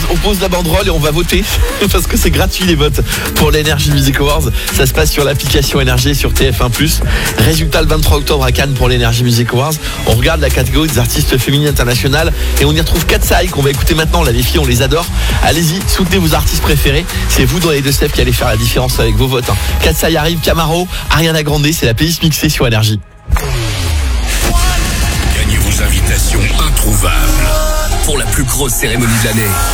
on pose la banderole et on va voter parce que c'est gratuit les votes pour l'Energy Music Awards. Ça se passe sur l'application Énergie sur TF1+. Résultat le 23 octobre à Cannes pour l'Energy Music Awards. On regarde la catégorie des artistes féminines internationales et on y retrouve Katsai qu'on va écouter maintenant. Là, les filles, on les adore. Allez-y, soutenez vos artistes préférés. C'est vous dans les deux steps qui allez faire la différence avec vos votes. Katsai arrive, Camaro, Ariana Grande, c'est la playlist mixée sur Énergie. Gagnez vos invitations introuvables pour la plus grosse cérémonie de l'année.